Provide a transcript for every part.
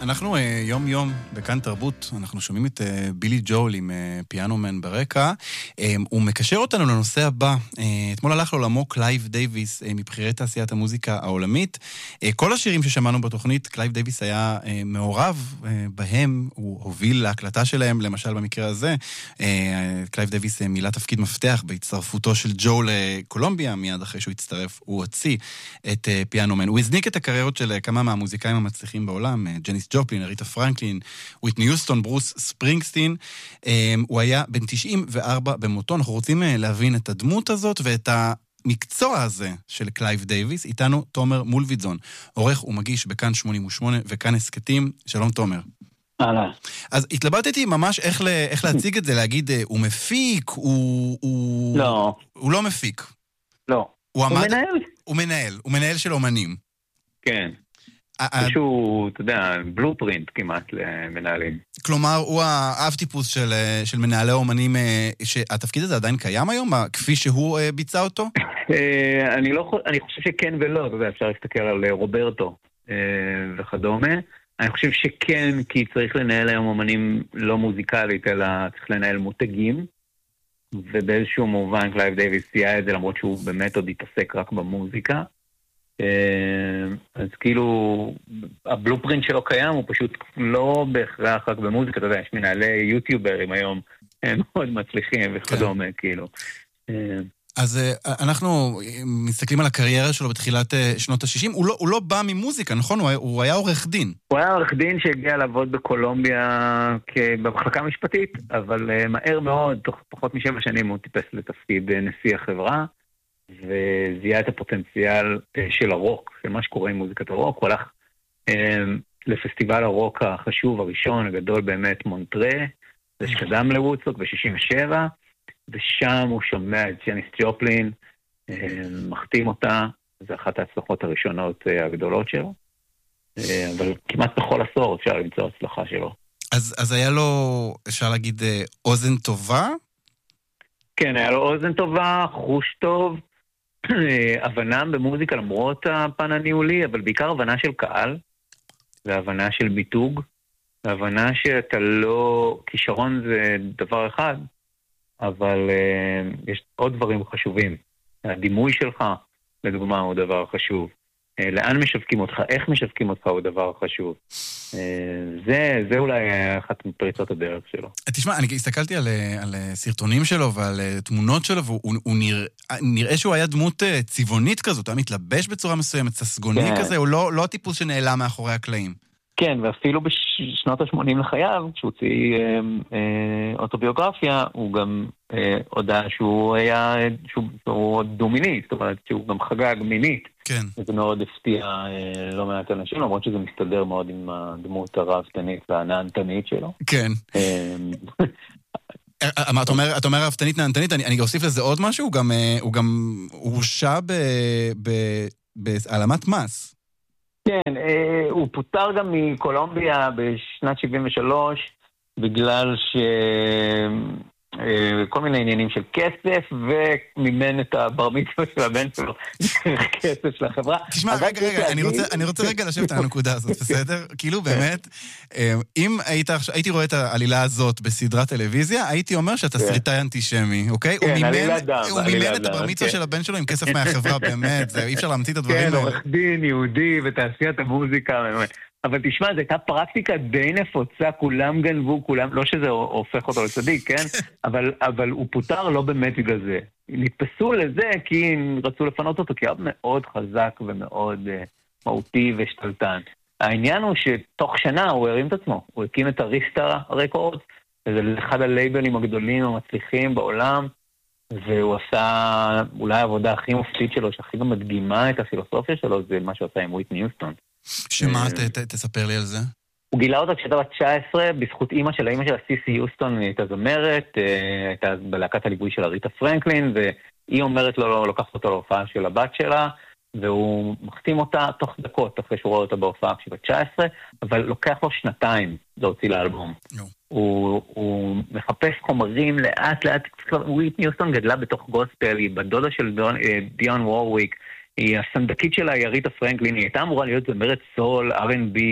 אנחנו יום יום בכאן תרבות, אנחנו שומעים את בילי ג'ול עם פיאנומן ברקע. הוא מקשר אותנו לנושא הבא. אתמול הלך לעולמו קלייב דייוויס, מבחירי תעשיית המוזיקה העולמית. כל השירים ששמענו בתוכנית, קלייב דייוויס היה מעורב בהם, הוא הוביל להקלטה שלהם, למשל במקרה הזה. קלייב דייוויס מילא תפקיד מפתח בהצטרפותו של ג'ו לקולומביה, מיד אחרי שהוא הצטרף, הוא הוציא את פיאנומן. הוא הזניק את הקריירות של כמה מהמוזיקאים המצליחים בעולם, ג'ניס ג'ופלין, אריתה פרנקלין, וויטני יוסטון, ברוס ספרינגסטין. הוא היה בן 94 במותו. אנחנו רוצים להבין את הדמות הזאת ואת המקצוע הזה של קלייב דייוויס. איתנו תומר מולביטזון, עורך ומגיש בכאן 88 וכאן הסקטים. שלום תומר. אהלן. אז התלבטתי ממש איך להציג את זה, להגיד הוא מפיק, לא. הוא לא מפיק. לא. הוא מנהל. הוא מנהל של אומנים. כן. משהו, אתה יודע, בלופרינט כמעט למנהלים. כלומר, הוא האב טיפוס של מנהלי אומנים, שהתפקיד הזה עדיין קיים היום, כפי שהוא ביצע אותו? אני חושב שכן ולא, אתה יודע, אפשר להסתכל על רוברטו וכדומה. אני חושב שכן, כי צריך לנהל היום אומנים לא מוזיקלית, אלא צריך לנהל מותגים, ובאיזשהו מובן קלייב דייוויס סייע את זה, למרות שהוא באמת עוד התעסק רק במוזיקה. אז כאילו הבלופרינט שלו קיים, הוא פשוט לא בהכרח רק במוזיקה, אתה יודע, יש מנהלי יוטיוברים היום, הם מאוד מצליחים וכדומה, כאילו. אז אנחנו מסתכלים על הקריירה שלו בתחילת שנות ה-60, הוא לא בא ממוזיקה, נכון? הוא היה עורך דין. הוא היה עורך דין שהגיע לעבוד בקולומביה במחלקה משפטית, אבל מהר מאוד, תוך פחות מ7 שנים הוא טיפס לתפקיד נשיא החברה, וזיהה את הפוטנציאל של הרוק, של מה שקורה עם מוזיקת הרוק. הוא הלך לפסטיבל הרוק החשוב הראשון, הגדול באמת, מונטרה, זה שקדם לוודסטוק ב-67, ושם הוא שומע את ג'ניס ג'ופלין, מחתים אותה, זו אחת ההצלחות הראשונות הגדולות שלו, אבל כמעט בכל עשור אפשר למצוא הצלחה שלו. אז היה לו, אפשר להגיד, אוזן טובה? כן, היה לו אוזן טובה, חוש טוב, הבנה במוזיקה למרות הפן הניהולי, אבל בעיקר הבנה של קהל, והבנה של ביטוג, והבנה שאתה לא, כישרון זה דבר אחד, אבל יש עוד דברים חשובים. הדימוי שלך, לדוגמה, הוא דבר חשוב. לאן משווקים אותך, איך משווקים אותך הוא דבר חשוב. זה אולי אחת מפריצות הדרך שלו. תשמע, אני הסתכלתי על סרטונים שלו ועל תמונות שלו, והוא נראה שהוא היה דמות צבעונית כזאת, הוא היה מתלבש בצורה מסוימת, ססגוני כזה, הוא לא הטיפוס שנעלם מאחורי הקלעים. כן, ואפילו בשנות ה-80 לחייו, כשהוא הוציא אוטוביוגרפיה, הוא גם הודע שהוא היה, שהוא דומינית, זאת אומרת שהוא גם חגג מינית. כן. זה מאוד הפתיע לא מעט אנשים, למרות שזה מסתדר מאוד עם הדמות הרהבתנית והנהנתנית שלו. כן. אתה אומר רהבתנית, נהנתנית, אני אוסיף לזה עוד משהו, הוא גם הורשע בהעלמת מס. כן, הוא פוטר גם מקולומביה בשנת 73, בגלל כל מיני עניינים של כסף, ומימן את הבר מצווה של הבן שלו, כסף של החברה. תשמע, רגע, אני רוצה רגע לשבת על הנקודה הזאת, בסדר? כאילו באמת, אם הייתי רואה את העלילה הזאת בסדרת טלוויזיה, הייתי אומר שאתה סריטאי אנטישמי, אוקיי? כן, עלילת דם. הוא מימן את הבר מצווה של הבן שלו עם כסף מהחברה, באמת, אי אפשר להמציא את הדברים האלה. כן, עורך דין, יהודי, ותעשיית המוזיקה, אבל תשמע, זו הייתה פרקטיקה די נפוצה, כולם גנבו, כולם, לא שזה הופך אותו לצדיק, כן? אבל הוא פוטר לא באמת בגלל זה. נתפסו לזה כי הם רצו לפנות אותו, כי הוא מאוד חזק ומאוד מהותי ושתלטן. העניין הוא שתוך שנה הוא הרים את עצמו, הוא הקים את אריסטה רקורדס, וזה אחד הלייבלים הגדולים המצליחים בעולם, והוא עשה אולי העבודה הכי מופתית שלו, שהכי גם מדגימה את הפילוסופיה שלו, זה מה שהוא עשה עם וויטני יוסטון. שמה, תספר לי על זה? הוא גילה אותה כשהייתה בת 19, בזכות אימא שלה סיסי יוסטון, הייתה זמרת, הייתה בלהקת הליווי של אריתה פרנקלין, והיא אומרת לו, לוקחת אותו להופעה של הבת שלה, והוא מחתים אותה תוך דקות, אחרי שהוא רואה אותה בהופעה כשהיא בת 19, אבל לוקח לו 2 להוציא לאלבום. הוא מחפש חומרים לאט, וויטני יוסטון גדלה בתוך גוספל, היא בדודה של דיון וורוויק, היא הסנדקית שלה, היא אריתה פרנקלין, היא הייתה אמורה להיות זמרת סול, R&B,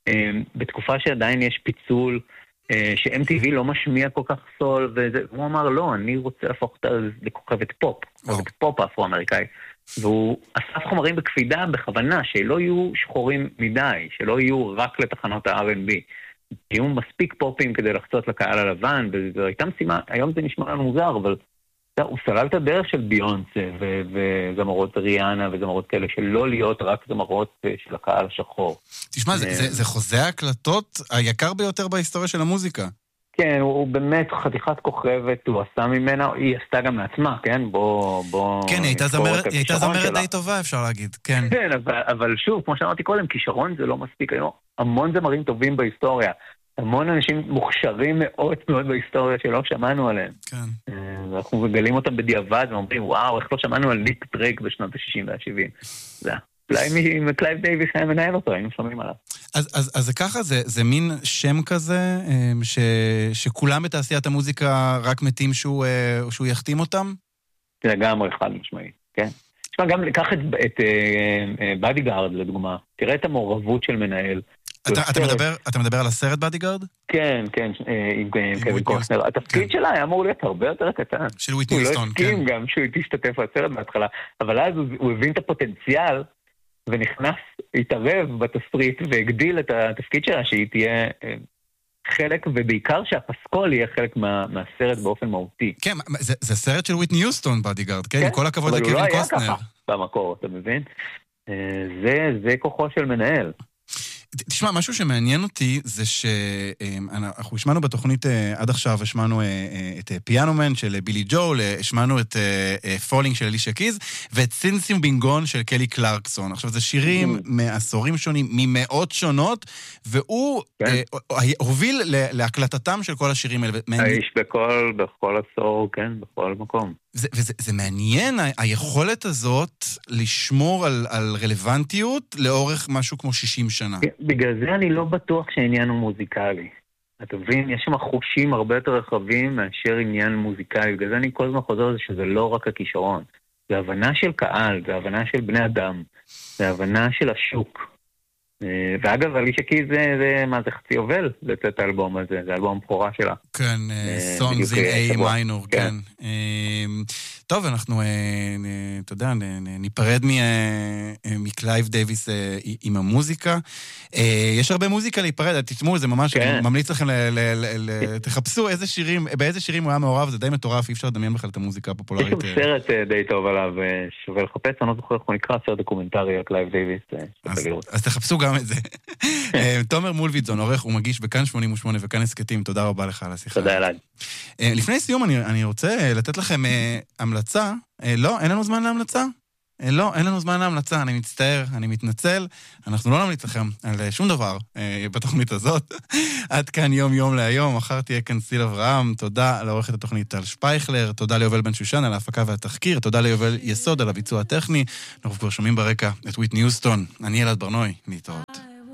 בתקופה שעדיין יש פיצול, ש-MTV לא משמיע כל כך סול, והוא אמר, לא, אני רוצה להפוך אותה לכוכבת פופ, כוכבת פופ אפרו-אמריקאי. והוא אסף חומרים בקפידה בכוונה, שלא יהיו שחורים מדי, שלא יהיו רק לתחנות ה-R&B. יהיו מספיק פופים כדי לחצות לקהל הלבן, וזו הייתה משימה, היום זה נשמע לנו מוזר, אבל הוא סלל את הדרך של ביונסה, וזמרות ריאנה, וזמרות כאלה, שלא להיות רק זמרות של הקהל השחור. תשמע, זה חוזה ההקלטות היקר ביותר בהיסטוריה של המוזיקה. כן, הוא באמת חתיכת כוכבת, הוא עשה ממנה, היא עשתה גם מעצמה, כן? כן, היא הייתה זמרת די טובה, אפשר להגיד, כן. כן, אבל שוב, כמו שאמרתי קודם, כישרון זה לא מספיק היום. המון זמרים טובים בהיסטוריה, המון אנשים מוכשרים מאוד מאוד בהיסטוריה שלא שמענו עליהם. כן. ואנחנו מגלים אותם בדיעבד, ואומרים, וואו, איך לא שמענו על ניק דרייק בשנות ה-60 וה-70. אולי מקלייב דייביס היה מנהל אותו, היינו שומעים עליו. אז זה ככה, זה מין שם כזה, שכולם בתעשיית המוזיקה רק מתים שהוא יחתים אותם? זה לגמרי חד משמעי, כן. תשמע, גם לקח את בדיגארד לדוגמה, תראה את המעורבות של מנהל. אתה מדבר על הסרט בדיגארד? כן, עם קווין קוסנר. התפקיד שלה היה אמור להיות הרבה יותר קטן. של וויטני יוסטון, כן. הוא לא הסכים גם שהוא תשתתף בסרט בהתחלה, אבל אז הוא הבין את הפוטנציאל, ונכנס, התערב בתסריט, והגדיל את התפקיד שלה, שהיא תהיה חלק, ובעיקר שהפסקול יהיה חלק מהסרט באופן מהותי. כן, זה סרט של וויטני יוסטון, בדיגארד, כן? עם כל הכבוד לקווין קוסנר. אבל הוא לא היה ככה במקור, אתה מבין? זה כוחו של מנהל. תשמע, משהו שמעניין אותי זה שאנחנו השמענו בתוכנית עד עכשיו, השמענו את פיאנומן של בילי ג'ול, השמענו את פולינג של אלישה קיז, ואת סינסים בינגון של קלי קלרקסון. עכשיו, זה שירים מעשורים שונים, ממאות שונות, והוא הוביל להקלטתם של כל השירים האלה. האיש בכל עשור, כן, בכל מקום. וזה מעניין, היכולת הזאת לשמור על רלוונטיות לאורך משהו כמו 60 שנה. בגלל זה אני לא בטוח שהעניין הוא מוזיקלי. אתה מבין, יש שם חושים הרבה יותר רחבים מאשר עניין מוזיקלי. בגלל זה אני כל הזמן חוזר לזה שזה לא רק הכישרון. זה הבנה של קהל, זה הבנה של בני אדם, זה הבנה של השוק. ואגב, אלישה קיז זה חצי יובל לצאת האלבום הזה, זה אלבום הבכורה שלה. כן, סונגס אין A מיינור, כן. טוב, אנחנו, אתה יודע, ניפרד מקלייב דייביס עם המוזיקה. יש הרבה מוזיקה להיפרד, תשמעו, זה ממש, אני ממליץ לכם, תחפשו באיזה שירים הוא היה מעורב, זה די מטורף, אי אפשר לדמיין בכלל את המוזיקה הפופולרית. יש שם סרט די טוב עליו, שווה לחפש, אני לא זוכר איך הוא נקרא, סרט דוקומנטרי על קלייב דייביס. אז תחפשו גם את זה. תומר מולביטזון, עורך ומגיש בכאן 88 וכאן הסקטים, תודה רבה לך על השיחה. תודה אלעד. לפני סיום אני רוצה לתת לכם המלצה. לא, אין לנו זמן להמלצה? לא, אין לנו זמן להמלצה, אני מצטער, אני מתנצל. אנחנו לא נמליץ לכם על שום דבר בתוכנית הזאת. עד כאן יום להיום, מחר תהיה כאן סיל אברהם. תודה לעורכת התוכנית טל שפייכלר, תודה ליובל בן שושן על ההפקה והתחקיר, תודה ליובל יסוד על הביצוע הטכני. אנחנו כבר שומעים ברקע את וויטני יוסטון. אני אלעד ברנוי, להתראות.